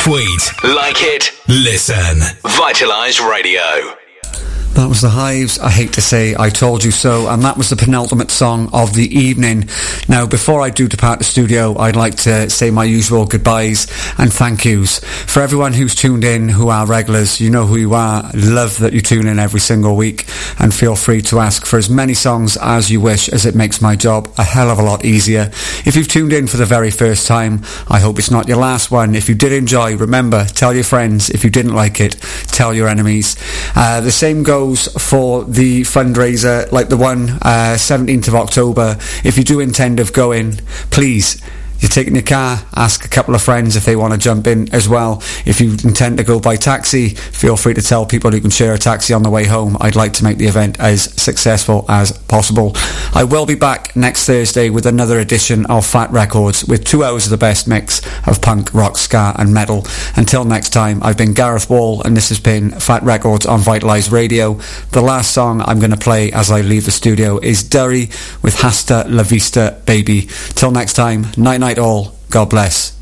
Tweet, like it, listen. Vitalised Radio. That was The Hives, I Hate to Say I Told You So, and that was the penultimate song of the evening. Now, before I do depart the studio, I'd like to say my usual goodbyes and thank yous. For everyone who's tuned in, who are regulars, you know who you are. Love that you tune in every single week, and feel free to ask for as many songs as you wish, as it makes my job a hell of a lot easier. If you've tuned in for the very first time, I hope it's not your last one. If you did enjoy, remember, tell your friends. If you didn't like it, tell your enemies. The same goes for the fundraiser, like the one 17th of October. If you do intend of going, please, you're taking your car, ask a couple of friends if they want to jump in as well. If you intend to go by taxi, feel free to tell people you can share a taxi on the way home. I'd like to make the event as successful as possible. I will be back next Thursday with another edition of Fat Records, with 2 hours of the best mix of punk, rock, ska and metal. Until next time, I've been Gareth Wall, and this has been Fat Records on Vitalised Radio. The last song I'm going to play as I leave the studio is Durry with Hasta La Vista Baby. Till next time, night night all. God bless.